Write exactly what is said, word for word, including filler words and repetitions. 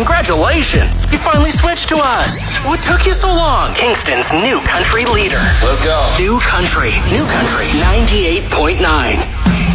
Congratulations! You finally switched to us. What took you so long? Kingston's new country leader. Let's go. New country. New country ninety-eight point nine.